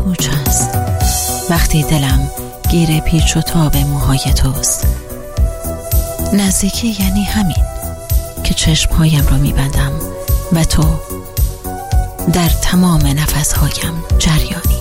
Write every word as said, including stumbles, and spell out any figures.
پوچ است وقتی دلم گیر پیچ و تاب موهای توست. نزدیکی یعنی همین که چشمهایم را میبندم و تو در تمام نفسهایم جریانی.